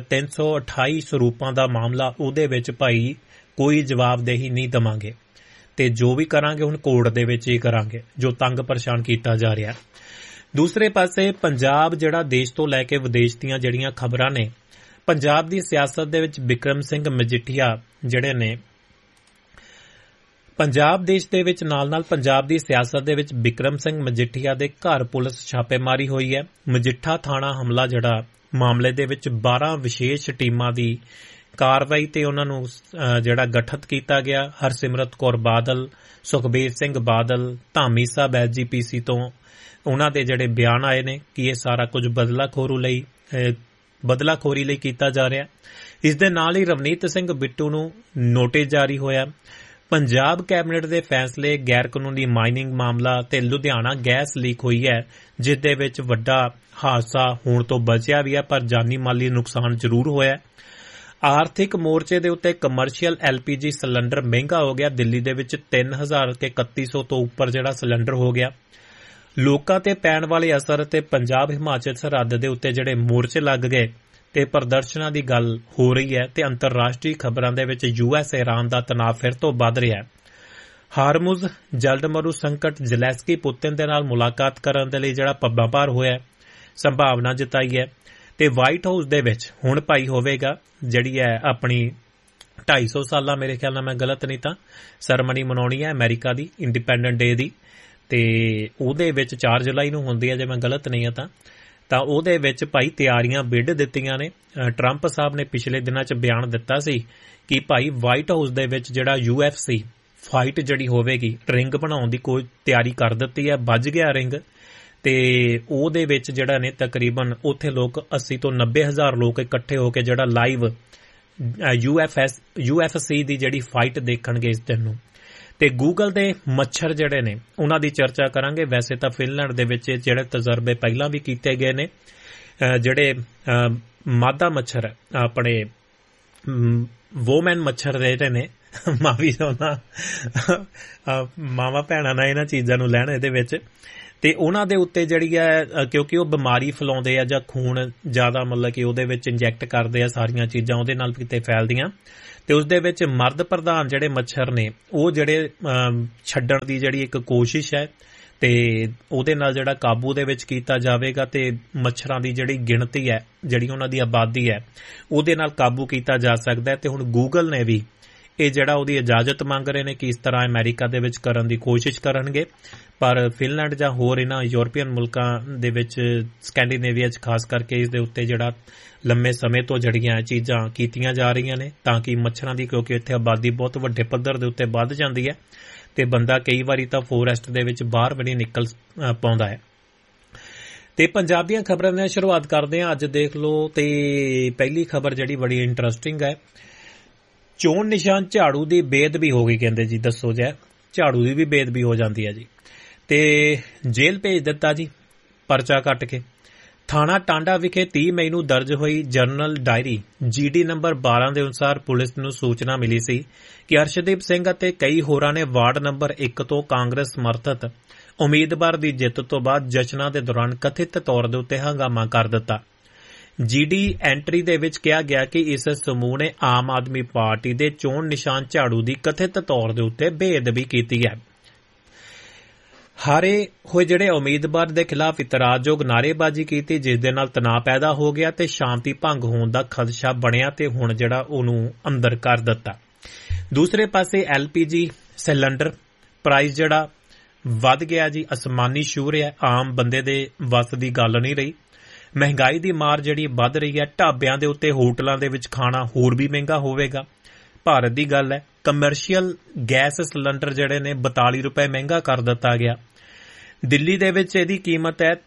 328 ਸਰੂਪਾਂ ਦਾ ਮਾਮਲਾ, ਉਹਦੇ ਵਿੱਚ ਭਾਈ ਕੋਈ ਜਵਾਬਦੇਹੀ ਨਹੀਂ ਦੇਵਾਂਗੇ ਤੇ ਜੋ ਵੀ ਕਰਾਂਗੇ ਹੁਣ ਕੋਰਟ ਦੇ ਵਿੱਚ ਹੀ ਕਰਾਂਗੇ, ਜੋ ਤੰਗ ਪਰੇਸ਼ਾਨ ਕੀਤਾ ਜਾ ਰਿਹਾ। ਦੂਸਰੇ ਪਾਸੇ ਪੰਜਾਬ ਜਿਹੜਾ ਦੇਸ਼ ਤੋਂ ਲੈ ਕੇ ਵਿਦੇਸ਼ ਦੀਆਂ ਜਿਹੜੀਆਂ ਖਬਰਾਂ ਨੇ, ਪੰਜਾਬ ਦੀ ਸਿਆਸਤ ਦੇ ਵਿੱਚ ਬਿਕਰਮ ਸਿੰਘ ਮਜੀਠੀਆ ਜਿਹੜੇ ਨੇ, ਪੰਜਾਬ ਦੇਸ਼ ਦੇ ਵਿੱਚ ਨਾਲ ਪੰਜਾਬ ਦੀ ਸਿਆਸਤ ਦੇ ਵਿੱਚ ਬਿਕਰਮ ਸਿੰਘ ਮਜੀਠੀਆ ਦੇ ਘਰ ਪੁਲਿਸ ਛਾਪੇਮਾਰੀ ਹੋਈ ਹੈ। ਮਜੀਠਾ ਥਾਣਾ ਹਮਲਾ ਜਿਹੜਾ ਮਾਮਲੇ ਦੇ ਵਿੱਚ 12 ਵਿਸ਼ੇਸ਼ ਟੀਮਾਂ ਦੀ ਕਾਰਵਾਈ ਤੇ ਉਹਨਾਂ ਨੂੰ ਜਿਹੜਾ ਗਠਿਤ ਕੀਤਾ ਗਿਆ। ਹਰਸਿਮਰਤ ਕੌਰ ਬਾਦਲ, ਸੁਖਬੀਰ ਸਿੰਘ ਬਾਦਲ, ਧਾਮੀ ਸਾਹਿਬ SGPC ਤੋਂ ਉਹਨਾਂ ਦੇ ਜਿਹੜੇ ਬਿਆਨ ਆਏ ਨੇ ਕਿ ਇਹ ਸਾਰਾ ਕੁਝ ਬਦਲਾਖੋਰੀ ਲਈ ਕੀਤਾ ਜਾ ਰਿਹਾ। ਇਸ ਦੇ ਨਾਲ ਹੀ ਰਵਨੀਤ ਸਿੰਘ ਬਿੱਟੂ ਨੂੰ ਨੋਟਿਸ ਜਾਰੀ ਹੋਇਆ। ਪੰਜਾਬ ਕੈਬਨਿਟ ਦੇ ਫੈਸਲੇ, ਗੈਰ ਕਾਨੂੰਨੀ ਮਾਈਨਿੰਗ ਮਾਮਲਾ ਤੇ ਲੁਧਿਆਣਾ ਗੈਸ ਲੀਕ ਹੋਈ ਹੈ, ਜਿਸ ਦੇ ਵਿੱਚ ਵੱਡਾ ਹਾਦਸਾ ਹੋਣ ਤੋਂ ਬਚਿਆ ਵੀ ਹੈ, ਪਰ ਜਾਨੀ ਮਾਲੀ ਨੁਕਸਾਨ ਜ਼ਰੂਰ ਹੋਇਆ। ਆਰਥਿਕ ਮੋਰਚੇ ਦੇ ਉੱਤੇ ਕਮਰਸ਼ੀਅਲ LPG ਸਿਲੰਡਰ ਮਹਿੰਗਾ ਹੋ ਗਿਆ। ਦਿੱਲੀ ਦੇ ਵਿੱਚ 3000 ਤੇ 3100 ਤੋਂ ਉੱਪਰ ਜਿਹੜਾ ਸਿਲੰਡਰ ਹੋ ਗਿਆ। ਲੋਕਾਂ ਤੇ ਪੈਣ ਵਾਲੇ ਅਸਰ ਤੇ ਪੰਜਾਬ ਹਿਮਾਚਲ ਸਰਹੱਦ ਦੇ ਉੱਤੇ ਜਿਹੜੇ ਮੋਰਚੇ ਲੱਗ ਗਏ ਤੇ ਪ੍ਰਦਰਸ਼ਨਾਂ ਦੀ ਗੱਲ ਹੋ ਰਹੀ ਹੈ। ਤੇ ਅੰਤਰਰਾਸ਼ਟਰੀ ਖਬਰਾਂ ਦੇ ਵਿੱਚ US ਇਰਾਨ ਦਾ ਤਣਾਅ ਫਿਰ ਤੋਂ ਵੱਧ ਰਿਹਾ ਹੈ। ਹਾਰਮੁਜ਼ ਜਲਡਮਰੂ ਸੰਕਟ, ਜ਼ੈਲੈਂਸਕੀ ਪੁਤਿਨ ਦੇ ਨਾਲ ਮੁਲਾਕਾਤ ਕਰਨ ਦੇ ਲਈ ਜਿਹੜਾ ਪੱਬਾਂ ਭਾਰ ਹੋਇਆ, ਸੰਭਾਵਨਾ ਜਤਾਈ ਹੈ। ਤੇ ਵਾਈਟ ਹਾਊਸ ਦੇ ਵਿੱਚ ਹੁਣ ਭਾਈ ਹੋਵੇਗਾ ਜਿਹੜੀ ਹੈ ਆਪਣੀ 250 ਸਾਲਾ, ਮੇਰੇ ਖਿਆਲ ਨਾਲ ਮੈਂ ਗਲਤ ਨਹੀਂ ਤਾਂ ਸੈਰੇਮਨੀ ਮਨਾਉਣੀ ਹੈ ਅਮਰੀਕਾ ਦੀ ਇੰਡੀਪੈਂਡੈਂਟ ਡੇ ਦੀ, ਤੇ ਉਹਦੇ ਵਿੱਚ 4 ਜੁਲਾਈ ਨੂੰ ਹੁੰਦੀ ਹੈ ਜੇ ਮੈਂ ਗਲਤ ਨਹੀਂ ਹਾਂ ਤਾਂ ਉਹਦੇ ਵਿੱਚ ਭਾਈ ਤਿਆਰੀਆਂ ਵਿੱਢ ਦਿੱਤੀਆਂ ਨੇ। ਟਰੰਪ ਸਾਹਿਬ ਨੇ ਪਿਛਲੇ ਦਿਨਾਂ 'ਚ ਬਿਆਨ ਦਿੱਤਾ ਸੀ ਕਿ ਭਾਈ ਵਾਈਟ ਹਾਊਸ ਦੇ ਵਿੱਚ ਜਿਹੜਾ UFC ਫਾਈਟ ਜਿਹੜੀ ਹੋਵੇਗੀ, ਰਿੰਗ ਬਣਾਉਣ ਦੀ ਕੋਈ ਤਿਆਰੀ ਕਰ ਦਿੱਤੀ ਹੈ, ਵੱਜ ਗਿਆ ਰਿੰਗ, ਤੇ ਉਹਦੇ ਵਿੱਚ ਜਿਹੜਾ ਨੇ ਤਕਰੀਬਨ ਉੱਥੇ ਲੋਕ 80 ਤੋਂ 90 ਹਜ਼ਾਰ ਲੋਕ ਇਕੱਠੇ ਹੋ ਕੇ ਜਿਹੜਾ ਲਾਈਵ UFC ਦੀ ਜਿਹੜੀ ਫਾਈਟ ਦੇਖਣਗੇ ਇਸ ਦਿਨ ਨੂੰ। ਤੇ ਗੂਗਲ ਦੇ ਮੱਛਰ ਜਿਹੜੇ ਨੇ ਉਹਨਾਂ ਦੀ ਚਰਚਾ ਕਰਾਂਗੇ। ਵੈਸੇ ਤਾਂ ਫਿਨਲੈਂਡ ਦੇ ਵਿੱਚ ਜਿਹੜੇ ਤਜਰਬੇ ਪਹਿਲਾਂ ਵੀ ਕੀਤੇ ਗਏ ਨੇ, ਜਿਹੜੇ ਮਾਦਾ ਮੱਛਰ ਆਪਣੇ ਵੋਮੈਨ ਮੱਛਰ ਜਿਹੜੇ ਨੇ, ਮਾਵਾਂ ਭੈਣਾਂ ਨਾਲ ਇਹਨਾਂ ਚੀਜ਼ਾਂ ਨੂੰ ਲੈਣ ਇਹਦੇ ਵਿੱਚ, ਤੇ ਉਹਨਾਂ ਦੇ ਉੱਤੇ ਜਿਹੜੀ ਹੈ ਕਿਉਂਕਿ ਉਹ ਬਿਮਾਰੀ ਫੈਲਾਉਂਦੇ ਆ ਜਾਂ ਖੂਨ ਜ਼ਿਆਦਾ ਮਤਲਬ ਕਿ ਉਹਦੇ ਵਿੱਚ ਇੰਜੈਕਟ ਕਰਦੇ ਆ ਸਾਰੀਆਂ ਚੀਜ਼ਾਂ, ਉਹਦੇ ਨਾਲ ਕਿਤੇ ਫੈਲਦੀਆਂ, ਤੇ ਉਸ ਦੇ ਵਿੱਚ ਮਰਦ ਪ੍ਰਧਾਨ ਜਿਹੜੇ ਮੱਛਰ ਨੇ ਉਹ ਜਿਹੜੇ ਛੱਡਣ ਦੀ ਜਿਹੜੀ ਇੱਕ ਕੋਸ਼ਿਸ਼ ਹੈ ਤੇ ਉਹਦੇ ਨਾਲ ਜਿਹੜਾ ਕਾਬੂ ਦੇ ਵਿੱਚ ਕੀਤਾ ਜਾਵੇਗਾ ਤੇ ਮੱਛਰਾਂ ਦੀ ਜਿਹੜੀ ਗਿਣਤੀ ਹੈ, ਜਿਹੜੀ ਉਹਨਾਂ ਦੀ ਆਬਾਦੀ ਹੈ, ਉਹਦੇ ਨਾਲ ਕਾਬੂ ਕੀਤਾ ਜਾ ਸਕਦਾ ਹੈ। ਤੇ ਹੁਣ ਗੂਗਲ ਨੇ ਵੀ ਇਹ ਜਿਹੜਾ ਉਹਦੀ ਇਜਾਜ਼ਤ ਮੰਗ ਰਹੇ ਨੇ ਕਿ ਇਸ ਤਰ੍ਹਾਂ ਅਮਰੀਕਾ ਦੇ ਵਿੱਚ ਕਰਨ ਦੀ ਕੋਸ਼ਿਸ਼ ਕਰਨਗੇ, ਪਰ ਫਿਨਲੈਂਡ ਜਾਂ ਹੋਰ ਇਹਨਾਂ ਯੂਰਪੀਅਨ ਮੁਲਕਾਂ ਦੇ ਵਿੱਚ, ਸਕੈਂਡੀਨੇਵੀਆ 'ਚ ਖਾਸ ਕਰਕੇ ਇਸ ਦੇ ਉੱਤੇ ਜਿਹੜਾ ਲੰਮੇ ਸਮੇਂ ਤੋਂ ਜਿਹੜੀਆਂ ਚੀਜ਼ਾਂ ਕੀਤੀਆਂ ਜਾ ਰਹੀਆਂ ਨੇ ਤਾਂ ਕਿ ਮੱਛਰਾਂ ਦੀ, ਕਿਉਂਕਿ ਇੱਥੇ ਆਬਾਦੀ ਬਹੁਤ ਵੱਡੇ ਪੱਧਰ ਦੇ ਉੱਤੇ ਵੱਧ ਜਾਂਦੀ ਹੈ ਤੇ ਬੰਦਾ ਕਈ ਵਾਰੀ ਤਾਂ ਫੋਰੈਸਟ ਦੇ ਵਿੱਚ ਬਾਹਰ ਵੀ ਨਹੀਂ ਨਿਕਲ ਪਾਉਂਦਾ ਹੈ। ਤੇ ਪੰਜਾਬ ਦੀਆਂ ਖਬਰਾਂ ਨਾਲ ਸ਼ੁਰੂਆਤ ਕਰਦੇ ਹਾਂ। ਅੱਜ ਦੇਖ ਲਓ ਤੇ ਪਹਿਲੀ ਖਬਰ ਜਿਹੜੀ ਬੜੀ ਇੰਟਰਸਟਿੰਗ ਹੈ, ਚੋਣ ਨਿਸ਼ਾਨ ਝਾੜੂ ਦੀ ਬੇਅਦਬੀ ਹੋ ਗਈ, ਕਹਿੰਦੇ ਜੀ। ਦੱਸੋ ਜੀ, ਝਾੜੂ ਦੀ ਵੀ ਬੇਅਦਬੀ ਹੋ ਜਾਂਦੀ ਹੈ ਜੀ। ਤੇ ਜੇਲ੍ਹ ਭੇਜ ਦਿੱਤਾ ਜੀ ਪਰਚਾ ਕੱਟ ਕੇ। ਥਾਣਾ ਟਾਂਡਾ ਵਿਖੇ 30 ਮਈ ਨੂੰ ਦਰਜ ਹੋਈ ਜਰਨਲ ਡਾਇਰੀ GD ਨੰਬਰ 12 ਦੇ ਅਨੁਸਾਰ ਪੁਲਿਸ ਨੂੰ ਸੂਚਨਾ ਮਿਲੀ ਸੀ ਕਿ ਅਰਸ਼ਦੀਪ ਸਿੰਘ ਅਤੇ ਕਈ ਹੋਰਾਂ ਨੇ ਵਾਰਡ ਨੰਬਰ 1 ਤੋਂ ਕਾਂਗਰਸ ਸਮਰਥਤ ਉਮੀਦਵਾਰ ਦੀ ਜਿੱਤ ਤੋਂ ਬਾਅਦ ਜਸ਼ਨਾਂ ਦੇ ਦੌਰਾਨ ਕਥਿਤ ਤੌਰ ਦੇ ਉੱਤੇ ਹੰਗਾਮਾ ਕਰ ਦਿੱਤਾ। GD ਐਂਟਰੀ ਦੇ ਵਿੱਚ ਕਿਹਾ ਗਿਆ ਕਿ ਇਸ ਸਮੂਹ ਨੇ ਆਮ ਆਦਮੀ ਪਾਰਟੀ ਦੇ ਚੋਣ ਨਿਸ਼ਾਨ ਝਾੜੂ ਦੀ ਕਥਿਤ ਤੌਰ ਦੇ ਉੱਤੇ ਬੇਅਦਬੀ ਕੀਤੀ ਹੈ। ਹਾਰੇ ਹੋਏ ਜਿਹੜੇ ਉਮੀਦਵਾਰ ਦੇ ਖਿਲਾਫ ਇਤਰਾਜ਼ਯੋਗ ਨਾਅਰੇਬਾਜ਼ੀ ਕੀਤੀ, ਜਿਸ ਦੇ ਨਾਲ ਤਣਾਅ ਪੈਦਾ ਹੋ ਗਿਆ ਤੇ ਸ਼ਾਂਤੀ ਭੰਗ ਹੋਣ ਦਾ ਖਦਸ਼ਾ ਬਣਿਆ ਤੇ ਹੁਣ ਜਿਹੜਾ ਉਹਨੂੰ ਅੰਦਰ ਕਰ ਦਿੱਤਾ। ਦੂਸਰੇ ਪਾਸੇ LPG ਸਿਲੰਡਰ ਪ੍ਰਾਈਸ ਜਿਹੜਾ ਵੱਧ ਗਿਆ ਜੀ, ਅਸਮਾਨੀ ਛੂਹ ਰਿਹਾ, ਆਮ ਬੰਦੇ ਦੇ ਵੱਸ ਦੀ ਗੱਲ ਨਹੀਂ ਰਹੀ। ਮਹਿੰਗਾਈ ਦੀ ਮਾਰ ਜਿਹੜੀ ਵੱਧ ਰਹੀ ਹੈ, ਢਾਬਿਆਂ ਦੇ ਉੱਤੇ, ਹੋਟਲਾਂ ਦੇ ਵਿੱਚ ਖਾਣਾ ਹੋਰ ਵੀ ਮਹਿੰਗਾ ਹੋਵੇਗਾ। ਭਾਰਤ ਦੀ ਗੱਲ ਹੈ, ਕਮਰਸ਼ੀਅਲ ਗੈਸ ਸਿਲੰਡਰ ਜਿਹੜੇ ਨੇ 42 ਰੁਪਏ ਮਹਿੰਗਾ ਕਰ ਦਿੱਤਾ ਗਿਆ। ਦਿੱਲੀ ਦੇ ਵਿੱਚ ਇਹਦੀ ਕੀਮਤ ਹੈ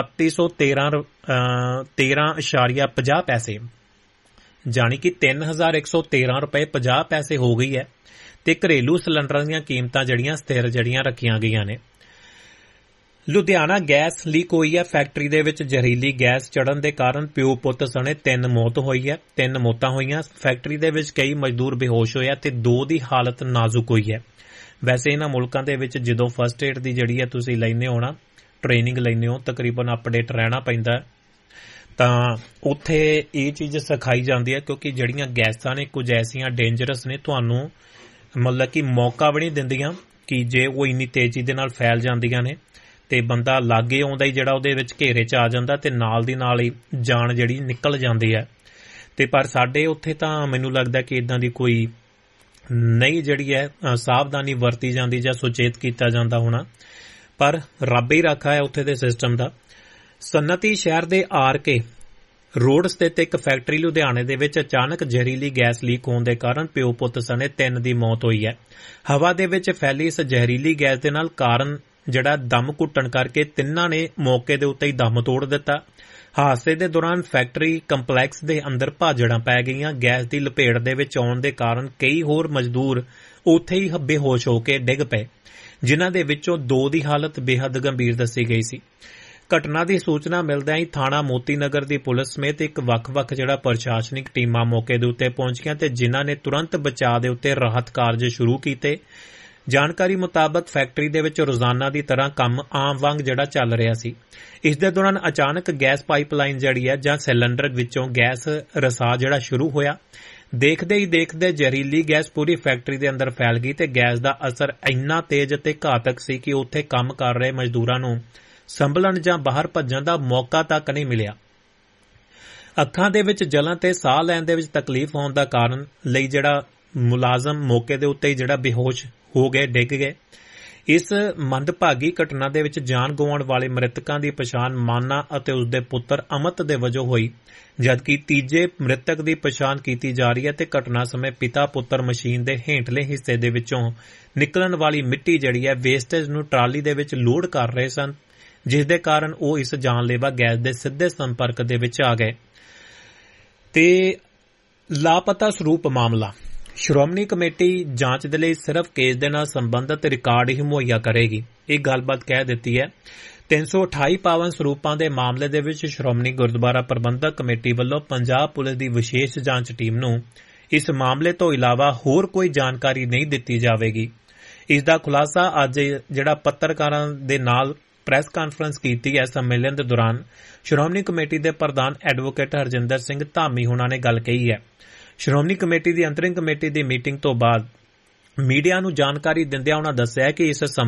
3113.50 ਪੈਸੇ, ਜਾਣੀ ਕਿ 3113 ਰੁਪਏ 50 ਪੈਸੇ ਹੋ ਗਈ ਹੈ। ਤੇ ਘਰੇਲੂ ਸਿਲੰਡਰਾਂ ਦੀਆਂ ਕੀਮਤਾਂ ਜਿਹੜੀਆਂ ਸਥਿਰ ਜਿਹੜੀਆਂ ਰੱਖੀਆਂ ਗਈਆਂ ਨੇ। ਲੁਧਿਆਣਾ ਗੈਸ ਲੀਕ ਹੋਈ ਹੈ। ਫੈਕਟਰੀ ਦੇ ਵਿੱਚ ਜ਼ਹਿਰੀਲੀ ਗੈਸ ਚੜ੍ਹਨ ਦੇ ਕਾਰਨ ਪਿਓ ਪੁੱਤ ਸਣੇ 3 ਮੌਤ ਹੋਈ ਹੈ। 3 ਮੌਤਾਂ ਹੋਈਆਂ। ਫੈਕਟਰੀ ਦੇ ਵਿੱਚ ਕਈ ਮਜ਼ਦੂਰ ਬੇਹੋਸ਼ ਹੋਏ ਤੇ 2 ਦੀ ਹਾਲਤ ਨਾਜ਼ੁਕ ਹੋਈ ਹੈ। ਵੈਸੇ ਇਹਨਾਂ ਮੁਲਕਾਂ ਦੇ ਵਿੱਚ ਜਦੋਂ ਫਸਟ ਏਡ ਦੀ ਜਿਹੜੀ ਹੈ ਤੁਸੀਂ ਲੈਂਦੇ ਹੋ ਨਾ, ਟ੍ਰੇਨਿੰਗ ਲੈਂਦੇ ਹੋ, ਤਕਰੀਬਨ ਅਪਡੇਟ ਰਹਿਣਾ ਪੈਂਦਾ, ਤਾਂ ਉੱਥੇ ਇਹ ਚੀਜ਼ ਸਿਖਾਈ ਜਾਂਦੀ ਹੈ ਕਿਉਂਕਿ ਜਿਹੜੀਆਂ ਗੈਸਾਂ ਨੇ ਕੁਝ ਐਸੀਆਂ ਡੇਂਜਰਸ ਨੇ, ਤੁਹਾਨੂੰ ਮਤਲਬ ਕਿ ਮੌਕਾ ਵੀ ਨਹੀਂ ਦਿੰਦੀਆਂ ਕਿ ਜੇ ਉਹ ਇੰਨੀ ਤੇਜ਼ੀ ਦੇ ਨਾਲ ਫੈਲ ਜਾਂਦੀਆਂ ਨੇ ਤੇ ਬੰਦਾ ਲਾਗੇ ਆਉਂਦਾ ਹੀ ਜਿਹੜਾ ਉਹਦੇ ਵਿੱਚ ਘੇਰੇ 'ਚ ਆ ਜਾਂਦਾ ਤੇ ਨਾਲ ਦੀ ਨਾਲ ਹੀ ਜਾਨ ਜਿਹੜੀ ਨਿਕਲ ਜਾਂਦੀ ਹੈ। ਤੇ ਪਰ ਸਾਡੇ ਉੱਥੇ ਤਾਂ ਮੈਨੂੰ ਲੱਗਦਾ ਕਿ ਇਦਾਂ ਦੀ ਕੋਈ ਨਹੀਂ ਜਿਹੜੀ ਹੈ ਸਾਵਧਾਨੀ ਵਰਤੀ ਜਾਂਦੀ ਜਾਂ ਸੁਚੇਤ ਕੀਤਾ ਜਾਂਦਾ ਹੋਣਾ, ਪਰ ਰੱਬ ਹੀ ਰਾਖਾ ਹੈ ਉੱਥੇ ਦੇ ਸਿਸਟਮ ਦਾ। ਸਨਅਤੀ ਸ਼ਹਿਰ ਦੇ RK ਰੋਡ ਸਥਿਤ ਇੱਕ ਫੈਕਟਰੀ ਲੁਧਿਆਣੇ ਦੇ ਵਿੱਚ ਅਚਾਨਕ ਜ਼ਹਿਰੀਲੀ ਗੈਸ ਲੀਕ ਹੋਣ ਦੇ ਕਾਰਨ ਪਿਓ ਪੁੱਤ ਸਣੇ 3 ਦੀ ਮੌਤ ਹੋਈ ਹੈ। ਹਵਾ ਦੇ ਵਿੱਚ ਫੈਲੀ ਇਸ ਜ਼ਹਿਰੀਲੀ ਗੈਸ ਦੇ ਨਾਲ ਕਾਰਨ ਜਿਹੜਾ ਦਮ ਘੁੱਟਣ ਕਰਕੇ ਤਿੰਨਾਂ ਨੇ ਮੌਕੇ ਦੇ ਉੱਤੇ ਹੀ ਦਮ ਤੋੜ ਦਿੱਤਾ। ਹਾਦਸੇ ਦੇ ਦੌਰਾਨ ਫੈਕਟਰੀ ਕੰਪਲੈਕਸ ਦੇ ਅੰਦਰ ਭਾਜੜਾਂ ਪੈ ਗਈਆਂ। ਗੈਸ ਦੀ ਲਪੇਟ ਦੇ ਵਿੱਚ ਆਉਣ ਦੇ ਕਾਰਨ ਕਈ ਹੋਰ ਮਜ਼ਦੂਰ ਉੱਥੇ ਹੀ ਬੇਹੋਸ਼ ਹੋ ਕੇ ਡਿੱਗ ਪਏ, ਜਿਨ੍ਹਾਂ ਦੇ ਵਿੱਚੋਂ 2 ਦੀ ਹਾਲਤ ਬੇਹੱਦ ਗੰਭੀਰ ਦੱਸੀ ਗਈ ਸੀ। ਘਟਨਾ ਦੀ ਸੂਚਨਾ ਮਿਲਦਿਆਂ ਹੀ ਥਾਣਾ ਮੋਤੀ ਨਗਰ ਦੀ ਪੁਲਿਸ ਸਮੇਤ ਇੱਕ ਵੱਖ-ਵੱਖ ਪ੍ਰਸ਼ਾਸਨਿਕ ਟੀਮਾਂ ਮੌਕੇ ਦੇ ਉੱਤੇ ਪਹੁੰਚੀਆਂ ਤੇ ਜਿਨ੍ਹਾਂ ਨੇ ਤੁਰੰਤ ਬਚਾਅ ਦੇ ਉੱਤੇ ਰਾਹਤ ਕਾਰਜ ਸ਼ੁਰੂ ਕੀਤੇ। ਜਾਣਕਾਰੀ ਮੁਤਾਬਕ ਫੈਕਟਰੀ ਦੇ ਵਿੱਚ ਰੋਜ਼ਾਨਾ ਦੀ ਤਰ੍ਹਾਂ ਕੰਮ ਆਮ ਵਾਂਗ ਚੱਲ ਰਿਹਾ ਸੀ। ਇਸ ਦੇ ਦੌਰਾਨ ਅਚਾਨਕ ਗੈਸ ਪਾਈਪਲਾਈਨ ਜਾਂ ਸਿਲੰਡਰ ਵਿੱਚੋਂ ਗੈਸ ਰਸਾਅ ਸ਼ੁਰੂ ਹੋਇਆ। ਦੇਖਦੇ ਹੀ ਦੇਖਦੇ ਜ਼ਹਿਰੀਲੀ ਗੈਸ ਪੂਰੀ ਫੈਕਟਰੀ ਦੇ ਅੰਦਰ ਫੈਲ ਗਈ ਤੇ ਗੈਸ ਦਾ ਅਸਰ ਇੰਨਾ ਤੇਜ਼ ਅਤੇ ਘਾਤਕ ਸੀ ਕਿ ਉੱਥੇ ਕੰਮ ਕਰ ਰਹੇ ਮਜ਼ਦੂਰਾਂ ਨੂੰ ਸੰਭਲਣ ਜਾਂ ਬਾਹਰ ਭੱਜਣ ਦਾ ਮੌਕਾ ਤੱਕ ਨਹੀਂ ਮਿਲਿਆ। ਅੱਖਾਂ ਦੇ ਵਿੱਚ ਜਲਣ ਤੇ ਸਾਹ ਲੈਣ ਦੇ ਵਿੱਚ ਤਕਲੀਫ ਹੋਣ ਦਾ ਕਾਰਨ ਲਈ ਮੁਲਾਜ਼ਮ ਮੌਕੇ ਦੇ ਉੱਤੇ ਹੀ ਬੇਹੋਸ਼ ਹੋ ਗਏ, ਡਿੱਗ ਗਏ। ਇਸ ਮੰਦਭਾਗੀ ਘਟਨਾ ਦੇ ਵਿੱਚ ਜਾਨ ਗਵਾਉਣ ਵਾਲੇ ਮ੍ਰਿਤਕਾਂ ਦੀ ਪਛਾਣ ਮਾਨਾ ਅਤੇ ਉਸਦੇ ਪੁੱਤਰ ਅਮਿਤ ਦੇ ਵਜੋਂ ਹੋਈ, ਜਦਕਿ ਤੀਜੇ ਮ੍ਰਿਤਕ ਦੀ ਪਛਾਣ ਕੀਤੀ ਜਾ ਰਹੀ ਹੈ ਤੇ ਘਟਨਾ ਸਮੇਂ ਪਿਤਾ ਪੁੱਤਰ ਮਸ਼ੀਨ ਦੇ ਹੇਠਲੇ ਹਿੱਸੇ ਦੇ ਵਿੱਚੋਂ ਨਿਕਲਣ ਵਾਲੀ ਮਿੱਟੀ ਵੇਸਟੇਜ ਨੂੰ ਟਰਾਲੀ ਦੇ ਵਿੱਚ ਲੋਡ ਕਰ ਰਹੇ ਸਨ, ਜਿਸ ਦੇ ਕਾਰਨ ਉਹ ਇਸ ਜਾਨਲੇਵਾ ਗੈਸ ਦੇ ਸਿੱਧੇ ਸੰਪਰਕ ਦੇ ਵਿੱਚ ਆ ਗਏ। ਤੇ ਲਾਪਤਾ ਸਰੂਪ ਮਾਮਲਾ ਸ਼੍ਰੋਮਣੀ ਕਮੇਟੀ ਜਾਂਚ ਦੇ ਲਈ ਸਿਰਫ ਕੇਸ ਦੇ ਨਾਲ ਸੰਬੰਧਿਤ ਰਿਕਾਰਡ ਹੀ ਮੁਹੱਈਆ ਕਰੇਗੀ। ਇਹ ਗੱਲਬਾਤ ਕਹਿ ਦਿੱਤੀ ਹੈ। 328 ਪਾਵਨ ਸਰੂਪਾਂ ਦੇ ਮਾਮਲੇ ਦੇ ਵਿੱਚ ਸ਼੍ਰੋਮਣੀ ਗੁਰਦੁਆਰਾ ਪ੍ਰਬੰਧਕ ਕਮੇਟੀ ਵੱਲੋਂ ਪੰਜਾਬ ਪੁਲਿਸ ਦੀ ਵਿਸ਼ੇਸ਼ ਜਾਂਚ ਟੀਮ ਨੂੰ ਇਸ ਮਾਮਲੇ ਤੋਂ ਇਲਾਵਾ ਹੋਰ ਕੋਈ ਜਾਣਕਾਰੀ ਨਹੀਂ ਦਿੱਤੀ ਜਾਵੇਗੀ। ਇਸ ਦਾ ਖੁਲਾਸਾ ਅੱਜ ਪੱਤਰਕਾਰਾਂ ਦੇ ਨਾਲ ਪ੍ਰੈਸ ਕਾਨਫਰੰਸ ਕੀਤੀ ਹੈ। ਸੰਮੇਲਨ ਦੇ ਦੌਰਾਨ ਸ਼੍ਰੋਮਣੀ ਕਮੇਟੀ ਦੇ ਪ੍ਰਧਾਨ ਐਡਵੋਕੇਟ ਹਰਜਿੰਦਰ ਸਿੰਘ ਧਾਮੀ ਹੋਣਾ ਨੇ ਗੱਲ ਕਹੀ ਹੈ। ਸ਼੍ਰੋਮਣੀ ਕਮੇਟੀ ਦੀ ਅੰਤਰਿਮ ਕਮੇਟੀ ਦੀ ਮੀਟਿੰਗ ਤੋਂ ਬਾਅਦ ਮੀਡੀਆ ਨੂੰ ਜਾਣਕਾਰੀ ਦਿੰਦਿਆਂ ਉਨ੍ਹਾਂ ਦੱਸਿਆ ਕਿ ਇਸ